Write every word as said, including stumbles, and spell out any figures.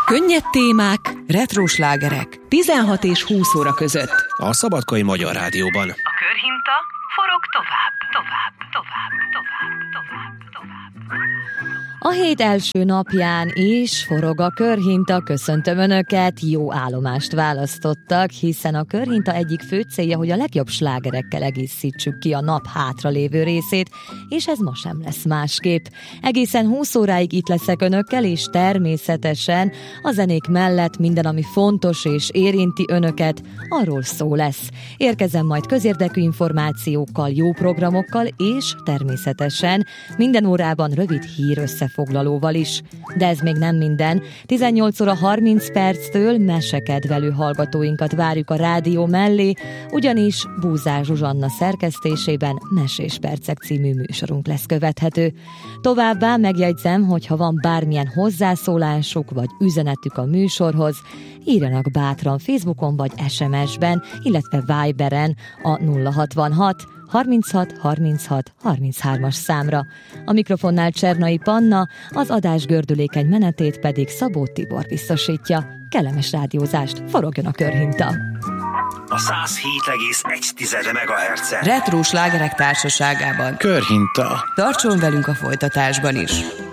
Könnyed témák, retro slágerek, tizenhat és húsz óra között. A Szabadkai Magyar Rádióban. A körhinta forog tovább, tovább, tovább, tovább, tovább, tovább. A hét első napján is forog a körhinta, köszöntöm Önöket, jó állomást választottak, hiszen a körhinta egyik fő célja, hogy a legjobb slágerekkel egészítsük ki a nap hátralévő részét, és ez ma sem lesz másképp. Egészen húsz óráig itt leszek Önökkel, és természetesen a zenék mellett minden, ami fontos és érinti Önöket, arról szó lesz. Érkezem majd közérdekű információkkal, jó programokkal, és természetesen minden órában rövid hír összefoglalóval is. De ez még nem minden. tizennyolc óra harminc perctől mesekedvelő hallgatóinkat várjuk a rádió mellé, ugyanis Búzár Zsuzsanna szerkesztésében Mesés Percek című műsorunk lesz követhető. Továbbá megjegyzem, hogy ha van bármilyen hozzászólásuk vagy üzenetük a műsorhoz, írjanak bátran Facebookon vagy es em es-ben, illetve Viberen a nulla hatvanhat harminchat harminchat harminchármas számra. A mikrofonnál Csernai Panna, az adás gördülékeny menetét pedig Szabó Tibor biztosítja. Kellemes rádiózást, forogjon a körhinta! A száz hét egész egy megahertzen. Retro slágerek társaságában. Körhinta. Tartson velünk a folytatásban is!